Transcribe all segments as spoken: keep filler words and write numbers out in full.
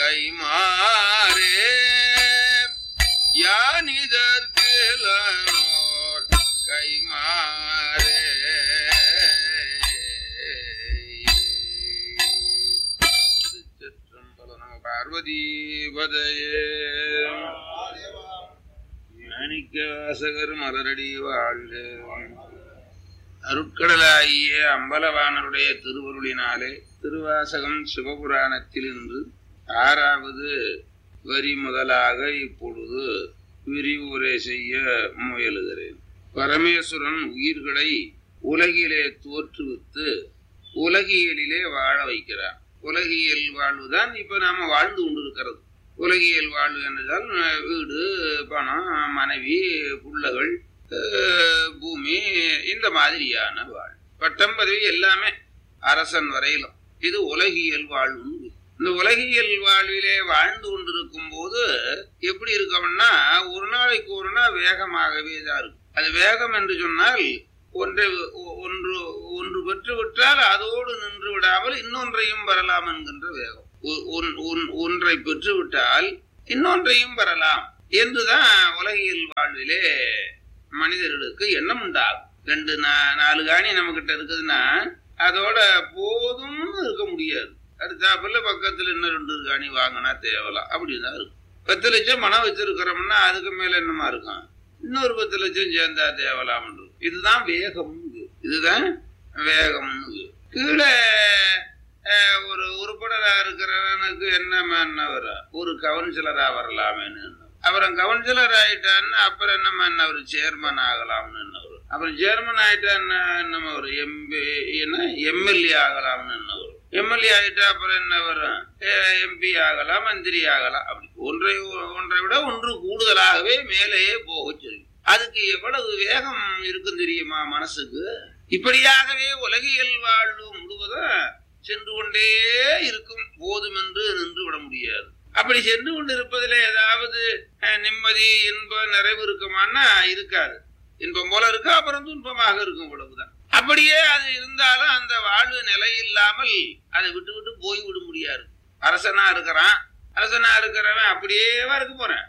கைமாறே யானிதற்கேலனோர் கைமாறே. நம பார்வதீபதையே. மாணிக்கவாசகர் மலரடி வாழ்க. அருட்கடலாகிய அம்பலவானருடைய திருவருளினாலே திருவாசகம் சிவபுராணத்தில் இன்று ஆறாவது வரி முதலாக இப்பொழுது விரிவுரை செய்ய முயலுகிறேன். பரமேஸ்வரன் உயிர்களை உலகிலே தோற்றுவித்து உலகியலிலே வாழ வைக்கிறார். உலகியல் வாழ்வுதான் இப்ப நாம வாழ்ந்து கொண்டிருக்கிறது. உலகியல் வாழ்வு என்றால் வீடு, பணம், மனைவி, பிள்ளைகள், பூமி, இந்த மாதிரியான வாழ்வு, பட்டம் பதவி எல்லாமே அரசன் வரையிலும் இது உலகியல் வாழ்வு. இந்த உலகியல் வாழ்விலே வாழ்ந்து கொண்டிருக்கும் போது எப்படி இருக்கோம்னா ஒரு நாளைக்கு ஒரு நாள் வேகமாகவே தான் இருக்கும். அது வேகம் என்று சொன்னால் ஒன்றை ஒன்று ஒன்று பெற்று விட்டால் அதோடு நின்று விடாமல் இன்னொன்றையும் பெறலாம் என்கின்ற வேகம். ஒன்றை பெற்று விட்டால் இன்னொன்றையும் பெறலாம் என்றுதான் உலகியல் வாழ்விலே மனிதர்களுக்கு எண்ணம் உண்டாகும். ரெண்டு நாலு காணி நம்ம கிட்ட இருக்குதுன்னா அதோட போதும் இருக்க முடியாது. அடுத்தாப்புல பக்கத்துல இன்னும் ரெண்டு காணி வாங்கினா தேவலாம் அப்படிதான் இருக்கும். பத்து லட்சம் பணம் வச்சிருக்கிறோம்னா அதுக்கு மேல என்னமா இருக்கும், இன்னொரு பத்து லட்சம் சேர்ந்தா தேவலாம். இதுதான் வேகம். இதுதான் வேகம். கீழே ஒரு உறுப்பினரா இருக்கிறவனுக்கு என்ன வரும், ஒரு கவுன்சிலரா வரலாமேன்னு. அப்புறம் கவுன்சிலர் ஆயிட்டான்னு அப்புறம் என்னமா என்ன ஒரு சேர்மன் ஆகலாம்னு என்ன வரும். அப்புறம் சேர்மன் ஆயிட்டான்னா என்னமா ஒரு எம்பி என்ன எம்எல்ஏ ஆகலாம்னு என்ன வரும். எம்எல்ஏ ஆயிட்டா அப்புறம் என்ன வரும், எம்பி ஆகலாம், மந்திரி ஆகலாம். அப்படி ஒன்றை ஒன்றை விட ஒன்று கூடுதலாகவே மேலேயே போக சொல்லும். அதுக்கு எவ்வளவு வேகம் இருக்கும் தெரியுமா மனசுக்கு. இப்படியாகவே உலகியல் வாழ்வு முழுவதும் சென்று கொண்டே இருக்கும். போதும் என்று நின்று விட முடியாது. அப்படி சென்று கொண்டு இருப்பதில் ஏதாவது நிம்மதி, இன்பம், நிறைவு இருக்குமான்னா இருக்காது. இன்பம் போல இருக்கா, அப்புறம் துன்பமாக இருக்கும். இவ்வளவுதான். அப்படியே அது இருந்தாலும் அந்த வாழ்வு நிலை இல்லாமல் அதை விட்டு விட்டு போய்விட முடியாது. அரசனா இருக்கிறான், அரசனா இருக்கிறவன் அப்படியேவா இருக்க போறேன்,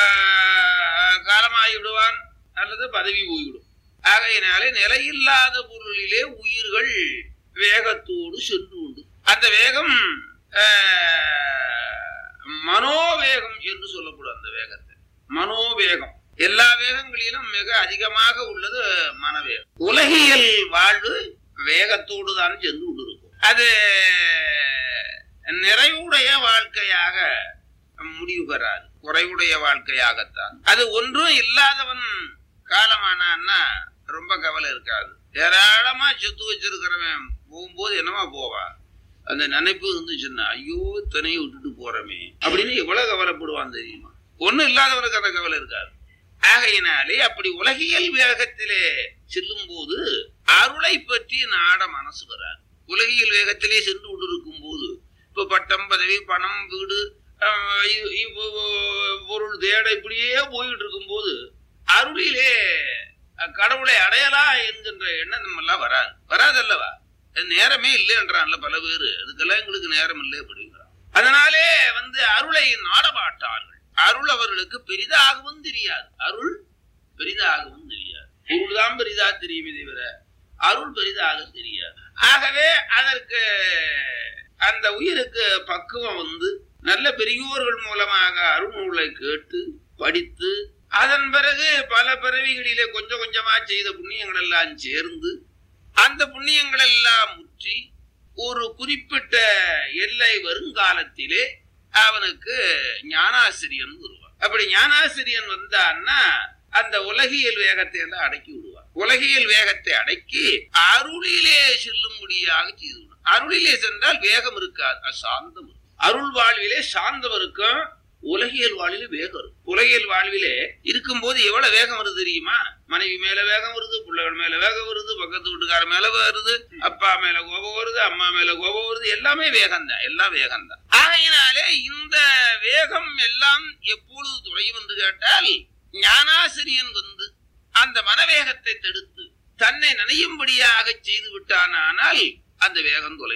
காலமாகி விடுவான் அல்லது பதவி போய்விடும். ஆகையினாலே நிலையில்லாத பொருளிலே உயிர்கள் வேகத்தோடு சென்று உண்டு. அந்த வேகம் மனோவேகம் என்று சொல்லக்கூடாது. அந்த வேகத்தை மனோவேகம். எல்லா வேகங்களிலும் மிக அதிகமாக உள்ளது மனவேகம். உலகியல் வாழ்வு வேகத்தோடு தான் சென்று கொண்டிருக்கும். அது நிறைவுடைய வாழ்க்கையாக முடிவு பெறாது, குறைவுடைய வாழ்க்கையாகத்தான். அது ஒன்றும் இல்லாதவன் காலமானான்னா ரொம்ப கவலை இருக்காது. ஏராளமா சொத்து வச்சிருக்கிறவன் போகும்போது என்னமா போவான், அந்த நினைப்பு இருந்துச்சுன்னா ஐயோ தனையை விட்டுட்டு போறமே அப்படின்னு எவ்வளவு கவலைப்படுவான் தெரியுமா. ஒண்ணும் இல்லாதவனுக்கு அந்த கவலை இருக்காது. ஆகையினாலே அப்படி உலகியல் வேகத்திலே செல்லும் போது அருளை பற்றி நாட மனசு வராது. உலகியல் வேகத்திலே சென்று கொண்டிருக்கும் போது இப்ப பட்டம், பதவி, பணம், வீடு, பொருள் தேட இப்படியே போயிட்டு இருக்கும் போது அருளிலே கடவுளை அடையலாம் என்கின்ற எண்ணம் நம்ம எல்லாம் வராது. வராதல்லவா. நேரமே இல்லை என்றான்ல பல பேரு. அதுக்கெல்லாம் எங்களுக்கு நேரம் இல்லை அப்படிங்கிறான். அதனாலே வந்து அருளை நாட மாட்டார்கள். அருள் அவர்களுக்கு பெரிதாகவும் தெரியாது. அருள் பெரிதாகவும் தெரியாது. பொருள் தான் பெரிதா தெரியுமே தவிர அருள் பெரிதாக தெரியாது. ஆகவே அதற்கு அந்த உயிருக்கு பக்குவம் வந்து நல்ல பெரியோர்கள் மூலமாக அருள் நூலை கேட்டு படித்து அதன் பிறகு பல பிறவிகளிலே கொஞ்சம் கொஞ்சமா செய்த புண்ணியங்கள் எல்லாம் சேர்ந்து அந்த புண்ணியங்கள் எல்லாம் முற்றி ஒரு குறிப்பிட்ட எல்லை வருங்காலத்திலே அவனுக்கு ஞானாசிரியன் வருவான். அப்படி ஞானாசிரியன் வந்தான்னா அந்த உலகியல் வேகத்தை எல்லாம் அடக்கி விடுவான். உலகியல் வேகத்தை அடக்கி அருளிலே செல்லும்படியாக செய்து விடுவான். அருளிலே சென்றால் வேகம் இருக்காது, சாந்தம். அருள் வாழ்விலே சாந்தம் இருக்கும், உலகியல் வாழ்விலே வேகம் இருக்கும். உலகியல் வாழ்விலே இருக்கும் போது எவ்வளவு வேகம் வருது தெரியுமா. மனைவி மேல வேகம் வருது, பிள்ளைகள் மேல வேகம் வருது, பக்கத்து வீட்டுக்கார மேல வருது, அப்பா மேல கோபம் வருது, அம்மா மேல கோபம் வருது. எல்லாமே வேகம் தான், எல்லாம் வேகம் தான். ஆகையினாலே இந்த வேகம் எல்லாம் எப்பொழுது துறையும் என்று கேட்டால் ஞானாசிரியன் வந்து அந்த மனவேகத்தை தடுத்து தன்னை நினையும்படியாக செய்து விட்டானால் அந்த வேகம் தொலைந்து விடும்.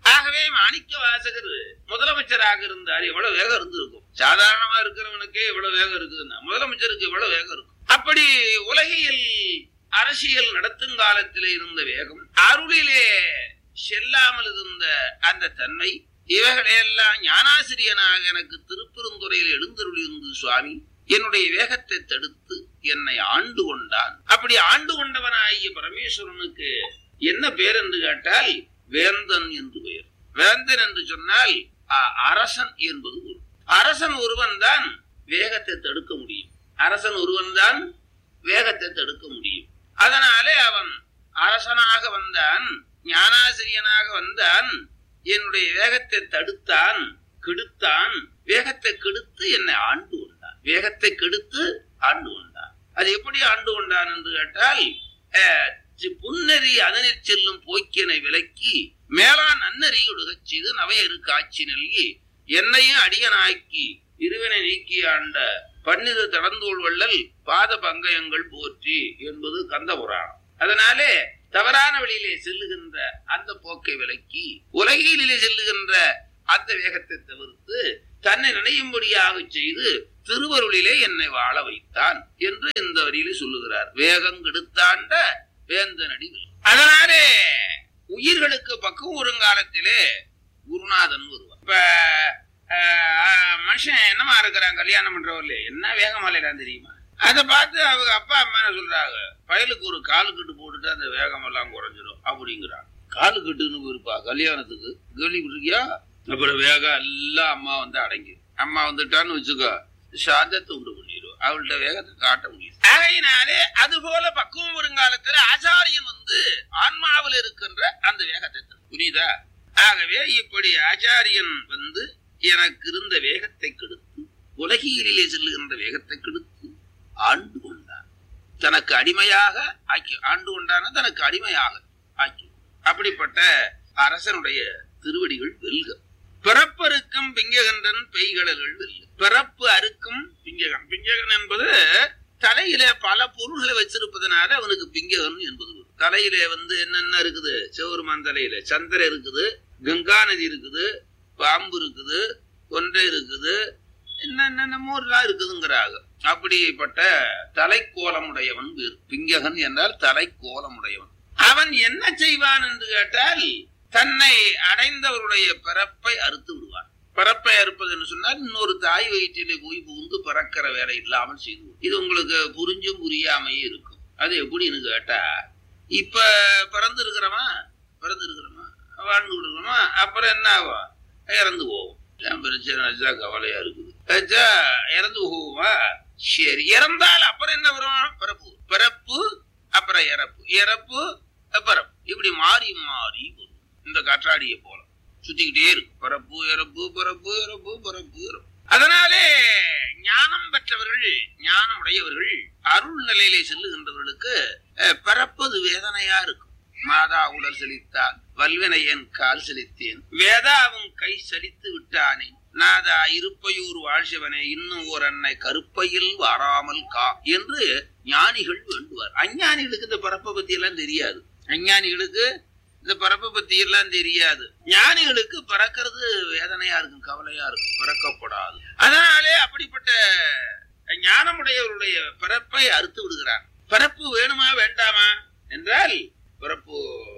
ஆகவே மாணிக்க வாசகர் முதலமைச்சராக இருந்தார். எவ்வளவு வேகம் இருந்திருக்கும். சாதாரணமா இருக்கிறவனுக்கே எவ்வளவு வேகம் இருக்குதுன்னா முதலமைச்சருக்கு எவ்வளவு வேகம் இருக்கும். அப்படி உலகியல் அரசியல் நடத்தும் காலத்திலே இருந்த வேகம், அருளிலே செல்லாமல் இருந்த அந்த தன்மை, இவைகளையெல்லாம் ஞானாசிரியனாக எனக்கு திருப்பெருந்துறையில் எழுந்தருளி இருந்து சுவாமி என்னுடைய வேகத்தை தடுத்து என்னை ஆண்டு கொண்டான். அப்படி ஆண்டு கொண்டவனாகிய பரமேஸ்வரனுக்கு என்ன பேர் என்று கேட்டால் வேந்தன் என்று பெயர். வேந்தன் என்று சொன்னால் அரசன் என்பது. அரசன் ஒருவன் தான் வேகத்தை தடுக்க முடியும். அரசன் ஒருவன் தான் வேகத்தை தடுக்க முடியும். அதனாலே அவன் அரசனாக வந்தான், ஞானாசிரியனாக வந்தான், என்னுடைய வேகத்தை தடுத்தான், கெடுத்தான். வேகத்தை கெடுத்து என்னை ஆண்டு கொண்டான். வேகத்தை கெடுத்து ஆண்டு கொண்டான். அது எப்படி ஆண்டு கொண்டான் என்று கேட்டால், புன்னெறி அதனில் செல்லும் போக்கியனை விலக்கி மேலான் நன்னறி ஒடுகச் செய்து நவையரு காட்சி நல்கி என்னையும் அடியனாக்கி இருவினை நீக்கி ஆண்ட பன்னிரு தடந்தோள் வள்ளல் பாத பங்கயங்கள் போற்றி என்பது கந்த புராணம். அதனாலே தவறான வழியிலே செல்லுகின்ற அந்த போக்கை விலக்கி உலகிலே செல்லுகின்ற அந்த வேகத்தை தவிர்த்து தன்னை நினையும்படியாக செய்து திருவருளிலே என்னை வாழ வைத்தான் என்று இந்த வரியிலே சொல்லுகிறார். வேகம் கெடுத்தாண்ட வேந்தனடிகள். அதனாலே உயிர்களுக்கு பக்குவம் வருங்காலத்திலே குருநாதன் வருவார். இப்ப மனுஷன் என்னமா இருக்கிறான், கல்யாணம் பண்றவர்ல என்ன வேகமாலாம் தெரியுமா? அதை பார்த்து அவங்க அப்பா அம்மா என்ன சொல்றாங்க, பயலுக்கு ஒரு காலு கட்டு போட்டுட்டு அந்த வேகம் எல்லாம் குறைஞ்சிடும் அப்படிங்கிறாங்க. காலு கட்டுன்னு போயிருப்பா கல்யாணத்துக்கு, கேள்விப்பட்டிருக்கியா? அப்புறம் வேகம் எல்லாம் அம்மா வந்து அடங்கி, அம்மா வந்துட்டான்னு வச்சுக்கோ சாந்தத்தை உண்டு பண்ணிடுவோம், அவள்கிட்ட வேகத்தை காட்ட முடியும். ஆகையினாலே அது போல பக்குவம் வருங்காலத்துல ஆச்சாரியன் வந்து ஆன்மாவில் இருக்கின்ற அந்த வேகத்தை புரியுதா? ஆகவே இப்படி ஆச்சாரியன் வந்து எனக்கு இருந்த வேகத்தை கெடுத்து உலகியலிலே செல்லுகின்ற வேகத்தை கெடுத்து ஆண்டு கொண்டான். தனக்கு அடிமையாக ஆக்கி ஆண்டு கொண்டான தனக்கு அடிமையாக ஆக்கி. அப்படிப்பட்ட அரசனுடைய திருவடிகள் வெல்க. பிறப்பருக்கும் பிங்ககன்றன் பெய்கடல்கள் வெல்க. பிறப்பு அறுக்கும் பிங்ககன். பிங்ககன் என்பது தலையில பல பொருள்களை வச்சிருப்பதனால அவனுக்கு பிங்ககன் என்பது. தலையில வந்து என்னென்ன இருக்குது, சிவருமான் தலையில சந்திரன் இருக்குது, கங்கா நதி இருக்குது, பாம்பு இருக்குது, கொன்றை இருக்குது, என்னென்னமோ எல்லாம் இருக்குதுங்கிறாங்க. அப்படிப்பட்ட தலைக்கோலமுடையவன் பிங்ககன் என்றால் தலைக்கோலமுடையவன். அவன் என்ன செய்வான் என்று கேட்டால் தன்னை அடைந்தவருடைய பிறப்பை அறுத்து விடுவான். பிறப்பை அறுப்பது என்று சொன்னால் இன்னொரு தாய் வயிற்றிலே போய் புகுந்து பிறக்கிற வேலை இல்லாமல் செய்து. இது உங்களுக்கு புரிஞ்சும் புரியாமையே இருக்கும். அது எப்படின்னு கேட்டா, இப்ப பிறந்து இருக்கிறோமா பிறந்து இருக்கிறோமா வாழ்ந்து இருக்கிறோமா, அப்புறம் என்ன ஆகும், இறந்து போவோம். பிரச்சனை கவலையா இருக்குது, இறந்து போகுமா? சரி, இறந்தால் அப்புறம் என்ன வரும்? பிறப்பு. பிறப்பு அப்புறம் இறப்பு, இறப்பு பிறப்பு, இப்படி மாறி மாறி வரும். இந்த காற்றாடியை போல சுத்திக்கிட்டே இருக்கு. பிறப்பு இறப்பு பிறப்பு இறப்பு பிறப்பு இறப்பு. அதனாலே ஞானம் பெற்றவர்கள், ஞானம் உடையவர்கள், அருள் நிலையிலே செல்லுகின்றவர்களுக்கு பிறப்பது வேதனையா இருக்கும். மாதா உடல் செழித்தால் வல்வினையன் கால் செழித்தேன், வேதாவும் கை செழித்து விட்டானே, நாதா இருப்பையூர் வாழ்சிவனே, இன்னும் ஓர் அன்னை கருப்பையில் வாராமல் கா என்று ஞானிகள் வேண்டுவார். அஞ்ஞானிகளுக்கு இந்த பிறப்பை பத்தி எல்லாம் தெரியாது. அஞ்ஞானிகளுக்கு இந்த பிறப்பை பத்தி எல்லாம் தெரியாது. ஞானிகளுக்கு பிறக்கிறது வேதனையா இருக்கும், கவலையா இருக்கும், பிறக்கப்படாது. அதனாலே அப்படிப்பட்ட ஞானமுடையவருடைய பிறப்பை அறுத்து விடுகிறார். பிறப்பு வேணுமா வேண்டாமா என்றால் பிறப்பு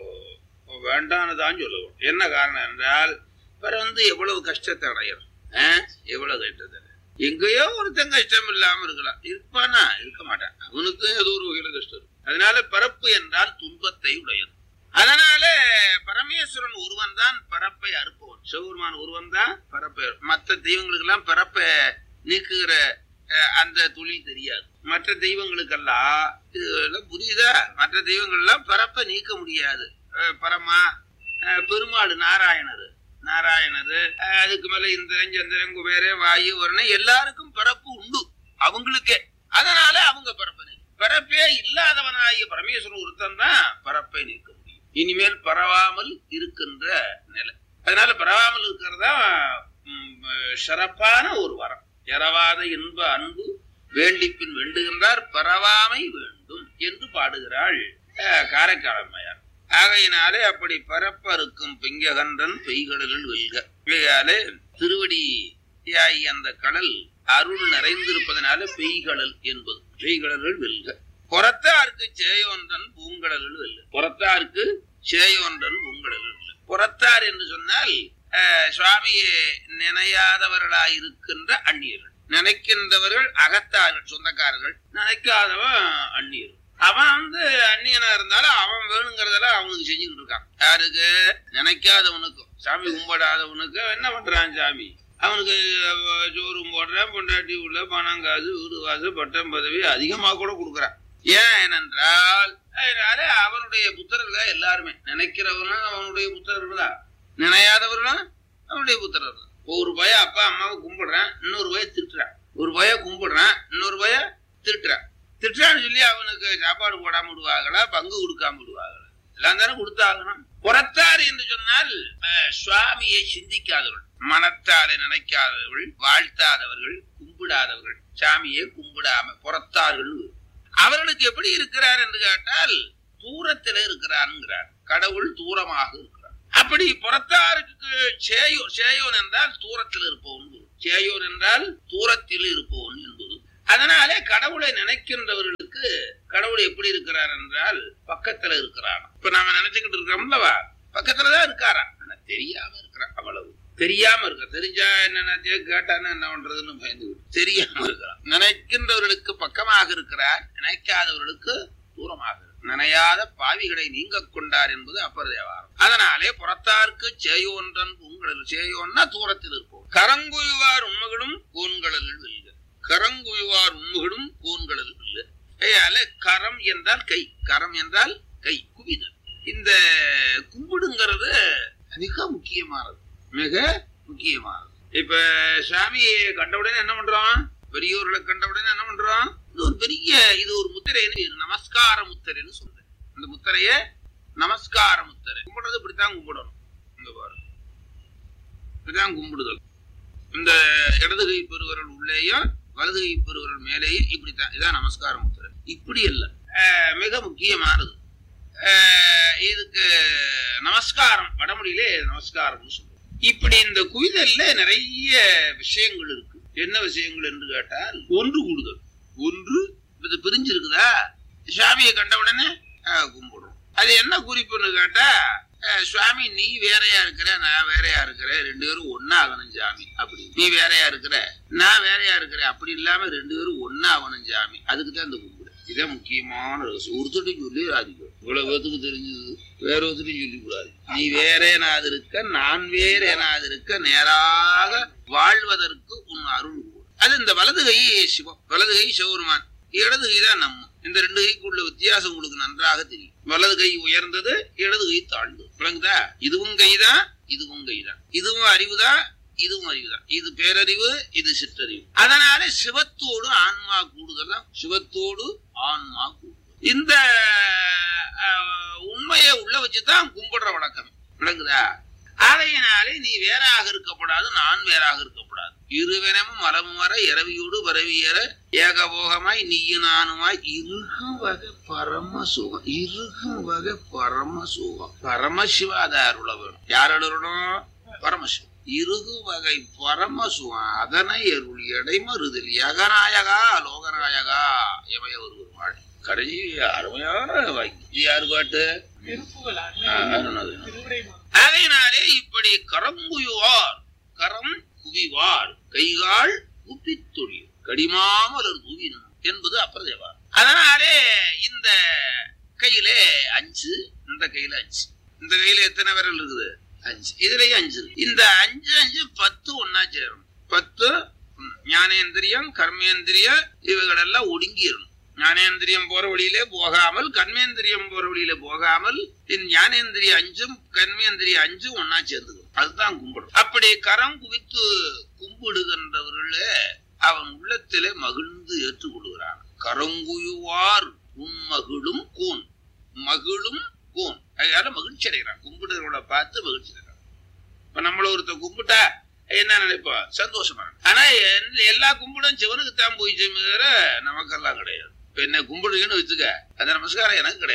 வேண்டானதான் சொல்லுவோம். என்ன காரணம் என்றால் பிற வந்து எவ்வளவு கஷ்டத்தை அடையிறோம், எவ்வளவு கஷ்டத்தை. எங்கேயோ ஒருத்தன் கஷ்டம் இல்லாம இருக்கலாம், இருப்பானா? இருக்க மாட்டான். அவனுக்கு ஏதோ ஒரு வகையில கஷ்டம் இருக்கும். அதனால பிறப்பு என்றால் துன்பத்தை உடையது. அதனால பரமேஸ்வரன் ஒருவன் தான் பிறப்பை அறுப்பவன். சிவபெருமான் ஒருவன் தான் பிறப்பை. மற்ற தெய்வங்களுக்கு எல்லாம் பிறப்பை நீக்குகிற அந்த தொழில் தெரியாது. மற்ற தெய்வங்களுக்கெல்லாம் இதெல்லாம் புரியுதா? மற்ற தெய்வங்கள் எல்லாம் பிறப்பை நீக்க முடியாது. பரமா பெருமாள் நாராயணர் நாராயணர் அதுக்கு மேல இந்திரன் சந்திரன் குபேரே வாயு வருணன் எல்லாருக்கும் பிறப்பு உண்டு அவங்களுக்கே. அதனால அவங்க பிறப்பை பிறப்பே இல்லாதவனாகிய பரமேஸ்வரன் ஒருத்தன் தான் பிறப்பை நீக்க முடியும். இனிமேல் பரவாமல் இருக்கின்ற நிலை. அதனால பரவாமல் இருக்கிறதா சிறப்பான ஒரு வரம். எறவாத இன்ப அன்பு வேண்டிப்பின் வேண்டுகின்றார், பரவாமை வேண்டும் என்று பாடுகிறாள் காரைக்கால் அம்மையார். ஆகையினாலே அப்படி பரப்பறுக்கும் பிங்ககன்றன் பெய்கடலில் வெல்க. இவையாலே திருவடி யாய் அந்த கடல் அருள் நிறைந்திருப்பதனால பெய்கடல் என்பது. பெய்கடல்கள் வெல்க. புறத்தாருக்கு சேயோன்றன் பூங்கடலில் வெல்க. புறத்தாருக்கு சேயோன்றன் பூங்கடலில் வெல்க. புறத்தார் என்று சொன்னால் சுவாமியை நினையாதவர்களாயிருக்கின்ற அந்நியர்கள். நினைக்கின்றவர்கள் அகத்தார்கள், சொந்தக்காரர்கள். நினைக்காதவன் அந்நியர்கள். அவன் வந்து அந்நியனா இருந்தாலும் அவன் வேணுங்கிறதெல்லாம் அவனுக்கு செஞ்சுக்கிட்டு இருக்கான். யாருக்கு? நினைக்காதவனுக்கும். சாமி கும்பிடாதவனுக்கு என்ன பண்றான் சாமி? அவனுக்கு சோறு போடுறான், பொண்டாட்டி உள்ள பணம் காசு வீடு காசு பட்டம் பதவி அதிகமா கூட கொடுக்குறான். ஏன் என்றால் அதனால அவனுடைய புத்திரர்கள் எல்லாருமே. நினைக்கிறவனும் அவனுடைய புத்திரர்கள் தான், நினையாதவர்களும் அவனுடைய புத்திரர்கள் தான். ஒரு பய அப்பா அம்மாவை கும்பிடுறான், இன்னொரு பய திட்டுறான். ஒரு பய கும்பிடுறான், இன்னொரு பய திட்டுறான். திட்டுறான்னு சொல்லி அவனுக்கு சாப்பாடு போடாம விடுவாங்களா, பங்கு கொடுக்காம விடுவாங்களா? எல்லாம் தானே கொடுத்தாகணும். புறத்தார் என்று சொன்னால் சுவாமியை சிந்திக்காதவர்கள், மனத்தாலே நினைக்காதவர்கள், வாழ்த்தாதவர்கள், கும்பிடாதவர்கள், சாமியை கும்பிடாம புறத்தார்கள். அவர்களுக்கு எப்படி இருக்கிறார் என்று கேட்டால் தூரத்தில் இருக்கிறார். கடவுள் தூரமாக இருக்கிறார். அப்படி புறத்தாருக்கு சேயோன், சேயோன் என்றால் தூரத்தில் இருப்பவன், சேயோன் என்றால் தூரத்தில் இருப்பவன் என்பது. அதனாலே கடவுளை நினைக்கின்றவர்களுக்கு கடவுள் எப்படி இருக்கிறார் என்றால் பக்கத்துல இருக்கிறார். இப்ப நாம நினைச்சுக்கிட்டு இருக்கிறோம்லவா, பக்கத்துலதான் இருக்காரா, ஆனா தெரியாம இருக்கிறான். அவ்வளவு தெரியாம இருக்க. தெரிஞ்சா என்ன கேட்டான்னு என்ன பண்றதுன்னு பயந்து தெரியாம இருக்கிறான். நினைக்கின்றவர்களுக்கு பக்கமாக இருக்கிறார், நினைக்காதவர்களுக்கு தூரமாக. நினையாத பாவிகளை நீங்க கொண்டார் என்பது அப்பர் தேவாரம். அதனாலே புறத்தாருக்கு சேயோன்றன் பூங்கடல். சேயோன்னா தூரத்தில் இருப்போம். கரங்குயுவார் உண்மைகளும் கோன்கடல் வெல்க. கரங்குயுவார் உண்மைகளும் கோன்கடல் வெல்க. ஏயால கரம் என்றால் கை, கரம் என்றால் கை, குவிதல். இந்த கும்பிடுங்கிறது மிக முக்கியமானது, மிக முக்கியமானது. இப்ப சாமியை கண்டவுடனே என்ன பண்றோம்? பெரியோர்களை கண்டவுடனே என்ன பண்றோம்? இது ஒரு பெரிய, இது ஒரு முத்திரைன்னு, நமஸ்கார முத்திரைன்னு சொல்றேன். இந்த முத்திரைய நமஸ்கார முத்திரை. கும்பிடுறது இப்படித்தான் கும்பிடணும். இந்த பாரு, இப்படிதான் கும்பிடுதல். இந்த இடது கை பெருவரல் உள்ளேயும் வலது கை பெருவரல் மேலேயும் இப்படித்தான். இதான் நமஸ்கார முத்திரை. இப்படி இல்ல, மிக முக்கியமானது. இதுக்கு நமஸ்காரம், வடமொழியிலே நமஸ்காரம் சொல்லுவோம். இப்படி இந்த குவிதல்ல நிறைய விஷயங்கள் இருக்கு. என்ன விஷயங்கள் என்று கேட்டால் ஒன்று கூடுதல். ஒன்று இது பிரிஞ்சிருக்குதா, சுவாமியை கண்ட உடனே கும்பிடுறோம். அது என்ன குறிப்புன்னு கேட்டா, சுவாமி நீ வேறையா இருக்கிற, நான் வேறையா இருக்கிறேன், ரெண்டு பேரும் ஒன்னா ஆகணும் சாமி. அப்படி நீ வேறையா இருக்கிற, நான் வேறையா இருக்கிறேன், அப்படி இல்லாம ரெண்டு பேரும் ஒன்னா ஆகணும் சாமி. அதுக்குதான் இந்த கும்பிடு. இதான் முக்கியமான ரகசியம். ஒருத்தட்டையும் சொல்லி ராதிக்கும். இவ்வளவு பேத்துக்கு தெரிஞ்சது, வேற ஒருத்தட்டையும் சொல்லி கூடாது. நீ வேற எனாது இருக்க, நான் வேற எனாது இருக்க, நேராக வாழ்வதற்கு உன் அருள். அது இந்த வலது கை சிவம், வலது கை சிவபெருமான், இடது கை தான் நம்ம. இந்த ரெண்டு கைக்குள்ள வித்தியாசம் உங்களுக்கு நன்றாக தெரியும். வலது கை உயர்ந்தது, இடது கை தாழ்ந்தது. விளங்குதா? இதுவும் கைதான், இதுவும் கைதான். இதுவும் அறிவுதான், இதுவும் அறிவுதான். இது பேரறிவு, இது சிற்றறிவு. அதனால சிவத்தோடு ஆன்மா கூடுதல் தான். சிவத்தோடு ஆன்மா கூடுதல். இந்த உண்மையை உள்ள வச்சுதான் கும்பிடுற வழக்கம். விளங்குதா? ஆகையினாலே நீ வேறாக இருக்கப்படாது, நான் வேறாக இருக்கப்படாது. இருவனமும் மரமும் வர இரவியோடு பரவியற ஏகபோகமாய் நீயும் நானுமாய் இருகும் வகை பரம சுகம். இருகும் வகை பரம சுகம். பரமசிவா அதை அருள வேணும். யார் அருளணும்? பரமசிவம். இருகு வகை பரம சுகம். அதனை அருள் எடைமறுதல் யகநாயகா லோகநாயகா எமைய ஒருவர் வாழ். கடைசி அருமையான வாக்கி. இது யாரு பாட்டு? அதனாலே இப்படி கரங்குயுவார், கரம் குவிவார், கைகால் குப்பித்தொழில் கடிமாமலர் தூவினும் என்பது அப்பர் தேவாரம். அதனாலே இந்த கையில அஞ்சு, இந்த கையில அஞ்சு. இந்த கையில எத்தனை விரல் இருக்குது? அஞ்சு. இதுலயும் அஞ்சு. இந்த அஞ்சு அஞ்சு பத்து ஒன்னா சேரும். பத்து ஞானேந்திரியம், கர்மேந்திரியம் இவைகள் எல்லாம் ஒடுங்கிடணும். ஞானேந்திரியம் போற வழியிலே போகாமல், கர்மேந்திரியம் போற வழியில போகாமல், ஞானேந்திரிய அஞ்சும் கர்மேந்திரிய அஞ்சும் ஒன்னா சேர்ந்துடும். அதுதான் கும்பிடும். அப்படி கரம் குவித்து கும்பிடுகின்றவர்கள அவன் உள்ளத்திலே மகிழ்ந்து ஏற்றுக்கொள்கிறான். கரங்குயுவார் உன் மகிழும் கோன், மகிழும் கோன். அதனால மகிழ்ச்சி அடைகிறான். கும்பிடுறவங்கள பார்த்து மகிழ்ச்சி அடைகிறான். இப்ப நம்மள ஒருத்த கும்பிட்டா என்ன நினைப்பா? சந்தோஷமா. ஆனா எல்லா கும்பிடும் சிவனுக்கு தான் போய் செய்கிற நமக்கெல்லாம் கிடையாது. இப்ப என்ன கும்பிடுங்கன்னு வச்சுக்க, அந்த நமஸ்காரம் எனக்கு கிடையாது.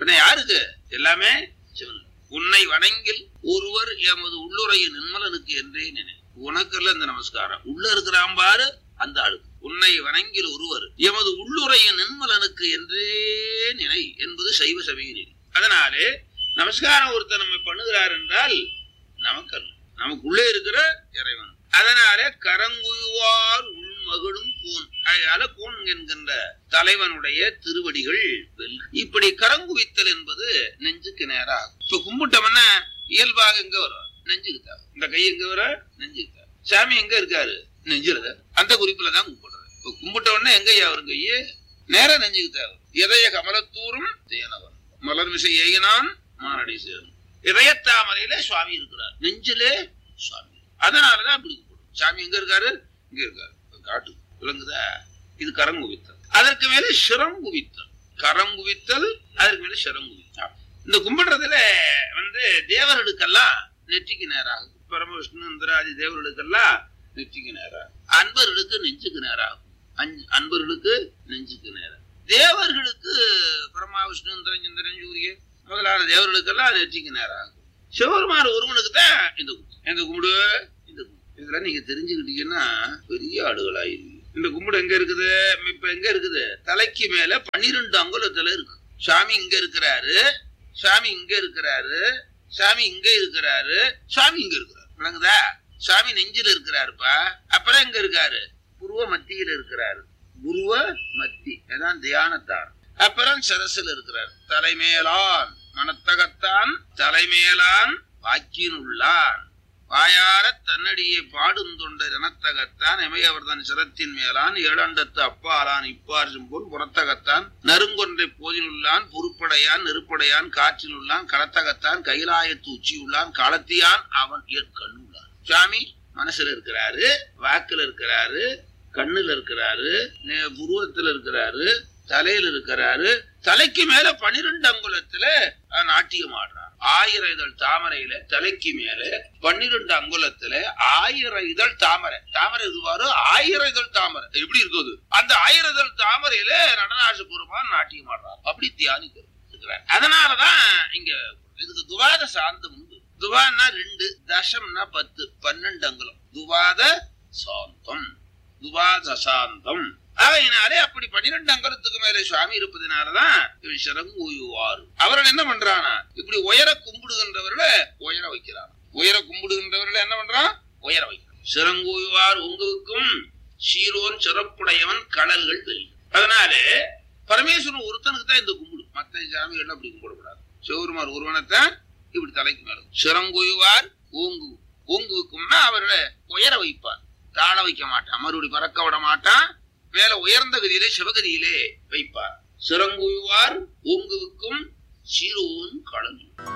பின்ன யாருக்கு? எல்லாமே சிவன். உன்னை வணங்கில் ஒருவர் எமது உள்ளுரைய நின்மலனுக்கு என்றே நினை. உனக்கெல்லாம் இந்த நமஸ்காரம். உள்ள இருக்கிறான் பாரு அந்த ஆளுக்கு. உன்னை வணங்கில் ஒருவர் எமது உள்ளுரைய நின்மலனுக்கு என்றே நினை என்பது சைவ சபையின் நெறி. அதனாலே நமஸ்காரம் ஒருத்தர் நம்ம பண்ணுகிறார் என்றால் நமக்கு அல்ல, நமக்குள்ளே இருக்கிற இறைவன். அதனாலே கரங்குயுவார் உள்மகளும் கோன். அதனால கோன் என்கின்ற தலைவனுடைய திருவடிகள். இப்படி கரங்குவித்தல் என்பது நெஞ்சுக்கு நேராகும். இப்ப கும்பிட்டோம்னா இயல்பாக எங்க வரும்? நெஞ்சுக்கு தான். இந்த கை எங்க வர? நெஞ்சுக்கு தான். சாமி எங்க இருக்காரு? நெஞ்சில. அந்த குறிப்புலதான் கும்பிடுறது. இப்ப கும்பிட்ட உடனே எங்கய்யா வரும்? கையே நேரா நெஞ்சுக்கு தான். இதய கமலத்தூரும் தேனவன் மலர் விசை ஏகினான் மானடி சேரும். இதயத்தாமரையில சுவாமி இருக்கிறார், நெஞ்சிலே சுவாமி. அதனாலதான் அப்படி கும்பிடும். சாமி எங்க இருக்காரு? இங்க இருக்காரு. காட்டு விளங்குதா? இது கரங்குவித்தல். அதற்கு மேல சிரங்குவித்தல். கரங்குவித்தல் அதற்கு மேல சிரங்குவித்தல். இந்த கும்பிடுறதுல வந்து தேவர்களுக்கெல்லாம் நெற்றிக்கு நேராகும். பரமவிஷ்ணு இந்திராதி தேவர்களுக்கெல்லாம் நெற்றிக்கு நேராகும். அன்பர்களுக்கு நெஞ்சுக்கு நேராகும். அன்பர்களுக்கு நெஞ்சுக்கு நேரம். தேவர்களுக்கு பிரம்மா விஷ்ணு இந்திரன் சந்திரன் சூரியன் முதலான தேவர்களுக்கெல்லாம் நெற்றிக்கு நேராகும். சிவபெருமான் ஒருவனுக்கு தான் இந்த இந்த கும்பிடு. இந்த இதெல்லாம் நீங்க தெரிஞ்சுக்கிட்டீங்கன்னா பெரிய ஆடுகளாயிருக்கு. இந்த கும்பிடு எங்க இருக்குது? இப்ப எங்க இருக்குது? தலைக்கு மேல பன்னிரெண்டு அங்குலத்துல இருக்கு. சாமி இங்க இருக்கிறாரு, சாமி இங்க இருக்கிறாரு, சாமி இங்க இருக்கிறாரு, சாமி இங்க இருக்கிறாரு. விளங்குதா? சாமி நெஞ்சில இருக்கிறாருப்பா. அப்புறம் எங்க இருக்காரு? புருவ மத்தியில இருக்கிறாரு. புருவ மத்தி அதான் தியானத்தான். அப்புறம் சரசுல இருக்கிறார். தலைமேலான் மனத்தகத்தான் தலைமேலான் வாக்கினுள்ளான் வாயார தன்னடியை பாடும் தொண்டர் எனத்தகத்தான் எமையவர் தன் சிரத்தின் மேலான் ஏழண்டத்து அப்பாலான் இப்பார் செம்போல் புறத்தகத்தான் நறுங்கொன்றை போதினுள்ளான் பொறுப்படையான் நெருப்படையான் காற்றினுள்ளான் களத்தகத்தான் கைலாயத்து உச்சியுள்ளான் காலத்தியான் அவன் ஏற்கண்ணுள்ளான். சுவாமி மனசுல இருக்கிறாரு, வாக்குல இருக்கிறாரு, கண்ணுல இருக்கிறாரு, புருவத்துல இருக்கிறாரு, தலையில இருக்கிறாரு. தலைக்கு மேல பன்னிரெண்டு அங்குலத்துல நாட்டியம் ஆடுறார். ஆயிரம் இதழ் தாமரையில தலைக்கு மேல பன்னிரெண்டு அங்குலத்துல ஆயிரம் இதழ் தாமரை. தாமரை இதுவாரு ஆயிரம் இதழ் தாமரை எப்படி இருக்குது? அந்த ஆயிரம் இதழ் தாமரையில நடனாச பெருமான் நாட்டியம் ஆடுறார். அப்படி தியானிக்கிறார். அதனாலதான் இங்க இதுக்கு துவாத சாந்தம் உண்டு. துவான்னா ரெண்டு, தசம்னா பத்து, பன்னெண்டு அங்குலம். துவாத சாந்தம், துவாத சாந்தம். அவையினாலே அப்படி பன்னிரெண்டு அங்குலத்துக்கு மேலே சுவாமி இருப்பதனாலதான் சிரங்குயுவார். அவர்கள் என்ன பண்றானா? இப்படி உயர கும்பிடுகின்றவர்களை உயர வைக்கிறான். உயர கும்பிடுகின்றவர்களை என்ன பண்றான்? உயர வைக்கிறான். சிரங்குயுவார் உங்களுக்கும் சீரோன் சிறப்புடையவன் கடல்கள் தெரியும். அதனாலே பரமேஸ்வரன் ஒருத்தனுக்கு தான் இந்த கும்பிடு. மற்ற சாமிகள் அப்படி கும்பிடக்கூடாது. சிவபெருமான் ஒருவனைத்தான் இப்படி தலைக்கு மேல சிரங்குயுவார் ஓங்கு. ஓங்குவுக்கும்னா அவர்களை உயர வைப்பார், தாழ வைக்க மாட்டான், மறுபடி பறக்க விட மாட்டான். மேல உயர்ந்த கதியிலே சிவகதியிலே வைப்பார். சிரங்குயுவார் ஓங்குவுக்கும் சீரோன் கடல்.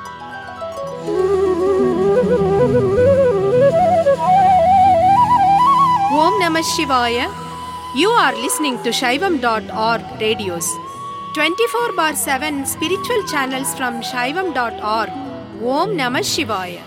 Om Namah Shivaya. You are listening to Shaivam dot org radios. twenty-four bar seven spiritual channels from Shaivam dot org. Om Namah Shivaya.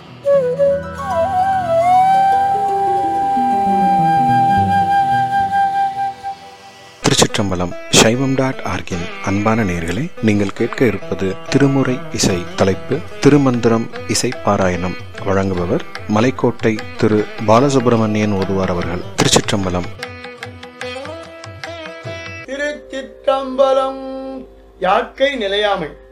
திருச்சிற்றம்பலம். சைவம் டாட் ஆர்கின் அன்பான நேயர்களே, நீங்கள் கேட்க இருப்பது திருமுறை இசை. தலைப்பு திருமந்திரம் இசை பாராயணம். வழங்குபவர் மலைக்கோட்டை திரு பாலசுப்ரமணியன் ஓதுவார் அவர்கள். திருச்சிற்றம்பலம். திருச்சிற்றம்பலம். யாக்கை நிலையாமை.